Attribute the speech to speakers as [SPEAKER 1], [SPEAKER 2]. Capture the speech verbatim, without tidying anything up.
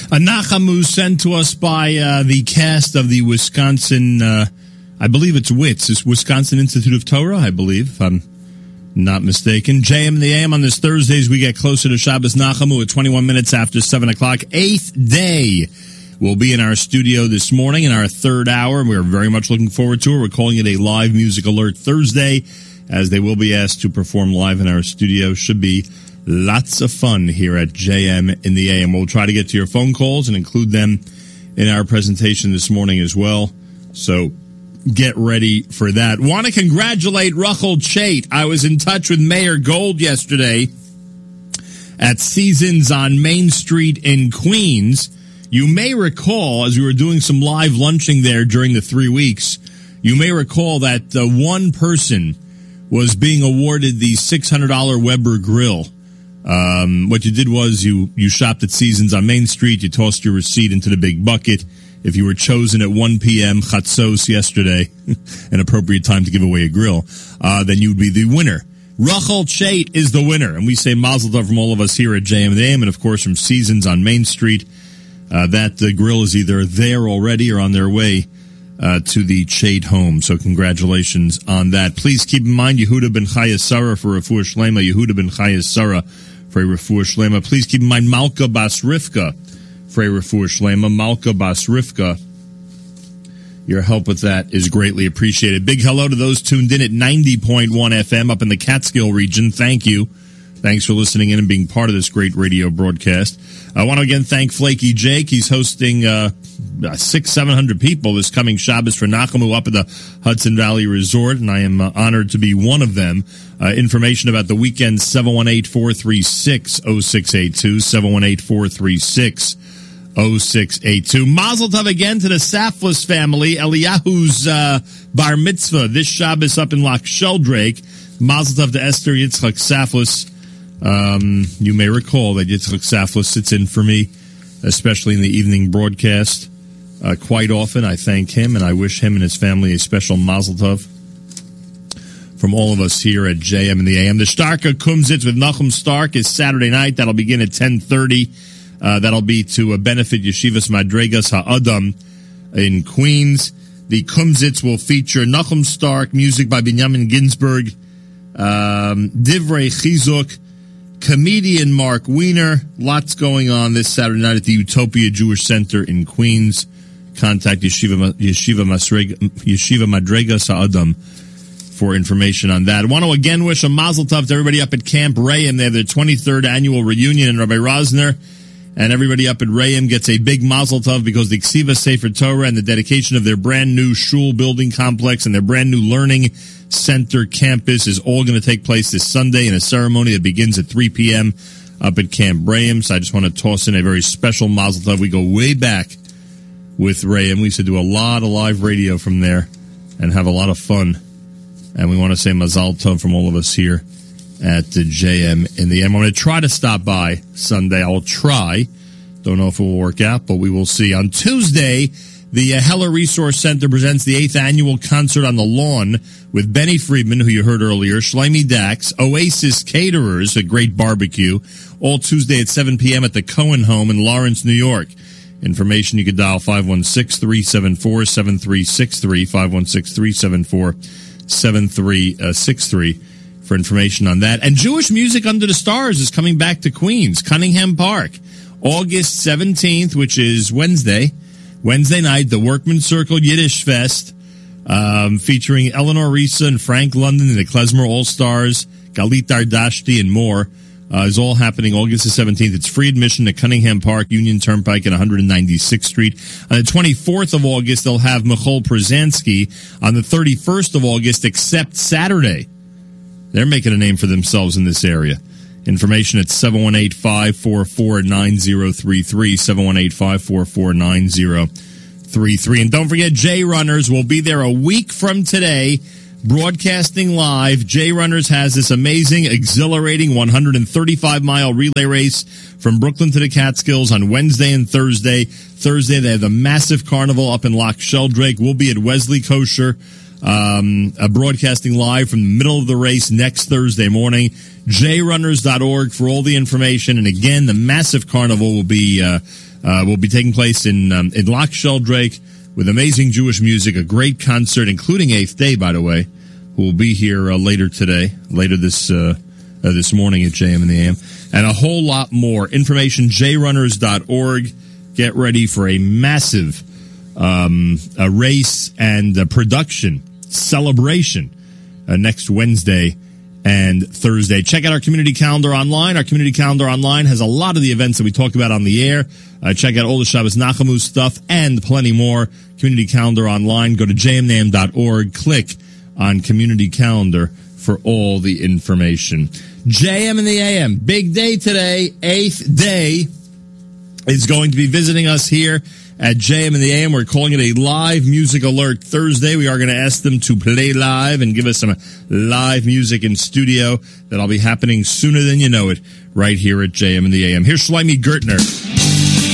[SPEAKER 1] A Nachamu sent to us by uh, the cast of the Wisconsin, uh, I believe it's W I T S, it's Wisconsin Institute of Torah, I believe, if I'm not mistaken. J M and the A M on this Thursday as we get closer to Shabbos Nachamu at twenty-one minutes after seven o'clock. Eighth day will be in our studio this morning in our third hour, and we're very much looking forward to it. We're calling it a Live Music Alert Thursday, as they will be asked to perform live in our studio. Should be lots of fun here at J M in the A M. We'll try to get to your phone calls and include them in our presentation this morning as well. So get ready for that. Want to congratulate Rachel Chait. I was in touch with Mayor Gold yesterday at Seasons on Main Street in Queens. You may recall, as we were doing some live lunching there during the three weeks, you may recall that uh, one person was being awarded the six hundred dollars Weber grill. Um, what you did was you, you shopped at Seasons on Main Street. You tossed your receipt into the big bucket. If you were chosen at one p.m. Chatzos yesterday, an appropriate time to give away a grill, uh, then you would be the winner. Rachel Chait is the winner. And we say mazel tov from all of us here at J M and the A M, and of course from Seasons on Main Street. Uh, that uh, grill is either there already or on their way uh, to the Chait home. So congratulations on that. Please keep in mind Yehuda ben Chaya Sarah for Refuah Shlema. Yehuda ben Chaya Sarah for a Refuah Shlema. Please keep in mind Malka Bas Rivka for a Refuah Shlema. Malka Bas Rivka. Your help with that is greatly appreciated. Big hello to those tuned in at ninety point one F M up in the Catskill region. Thank you. Thanks for listening in and being part of this great radio broadcast. I want to again thank Flaky Jake. He's hosting uh, six, seven hundred people this coming Shabbos for Nachamu up at the Hudson Valley Resort, and I am uh, honored to be one of them. Uh, information about the weekend, seven one eight, four three six, zero six eight two, seven one eight, four three six, zero six eight two. Mazel tov again to the Saflis family. Eliyahu's uh, bar mitzvah this Shabbos up in Loch Sheldrake. Mazel tov to Esther Yitzchak Saflis. Um, you may recall that Yitzchak Saflis sits in for me, especially in the evening broadcast. Uh, quite often, I thank him, and I wish him and his family a special mazel tov from all of us here at J M and the A M. The Starka Kumsitz with Nachum Stark is Saturday night. That'll begin at ten thirty. Uh, that'll be to uh, benefit Yeshivas Madregas Ha'adam in Queens. The Kumsitz will feature Nachum Stark, music by Binyamin Ginsberg, um, Divrei Chizuk, comedian Mark Wiener. Lots going on this Saturday night at the Utopia Jewish Center in Queens. Contact Yeshiva Yeshiva, Masreg, Yeshiva Madregas Ha'adam for information on that. I want to again wish a mazel tov to everybody up at Camp Rayam. They have their twenty-third annual reunion, and Rabbi Rosner and everybody up at Rayam gets a big mazel tov because the Ksiva Sefer Torah and the dedication of their brand new shul building complex and their brand new learning center campus is all going to take place this Sunday in a ceremony that begins at three p.m. up at Camp Rayam. So I just want to toss in a very special mazel tov. We go way back with Rayam. We used to do a lot of live radio from there and have a lot of fun. And we want to say mazel tov from all of us here at the J M in the A M. I'm going to try to stop by Sunday. I'll try. Don't know if it will work out, but we will see. On Tuesday, the uh, Heller Resource Center presents the eighth annual concert on the lawn with Benny Friedman, who you heard earlier, Shlomi Dax, Oasis Caterers, a great barbecue, all Tuesday at seven p.m. at the Cohen Home in Lawrence, New York. Information, you can dial five one six, three seven four, seven three six three, five one six, three seven four, seven three six three for information on that. And Jewish Music Under the Stars is coming back to Queens, Cunningham Park, August seventeenth, which is Wednesday. Wednesday night, the Workman Circle Yiddish Fest, um, featuring Eleanor Risa and Frank London and the Klezmer All-Stars, Galit Dardashti, and more, uh, is all happening August the seventeenth. It's free admission to Cunningham Park, Union Turnpike, and one ninety-sixth Street. On the twenty-fourth of August, they'll have Michal Przansky. On the thirty-first of August, except Saturday. They're making a name for themselves in this area. Information at seven one eight, five four four, nine zero three three, seven one eight, five four four, nine zero three three. And don't forget, J Runners will be there a week from today, broadcasting live. J Runners has this amazing, exhilarating one thirty-five mile relay race from Brooklyn to the Catskills on Wednesday and Thursday. Thursday, they have the massive carnival up in Loch Sheldrake. We'll be at Wesley Kosher, um, uh, broadcasting live from the middle of the race next Thursday morning. j runners dot org for all the information. And again, the massive carnival will be uh, uh, will be taking place in um, in Loch Sheldrake with amazing Jewish music, a great concert, including Eighth Day, by the way, who will be here uh, later today, later this uh, uh, this morning at J M in the A M, and a whole lot more. Information, j runners dot org. Get ready for a massive um, a race and a production celebration uh, next Wednesday and Thursday. Check out our community calendar online. Our community calendar online has a lot of the events that we talked about on the air. Uh, check out all the Shabbos Nachamu stuff and plenty more. Community calendar online. Go to j m n a m dot org. Click on community calendar for all the information. J M in the A M. Big day today. Eighth Day is going to be visiting us here at J M in the A M. We're calling it a live music alert Thursday. We are going to ask them to play live and give us some live music in studio. That'll be happening sooner than you know it right here at J M in the A M. Here's Shlomi Gertner.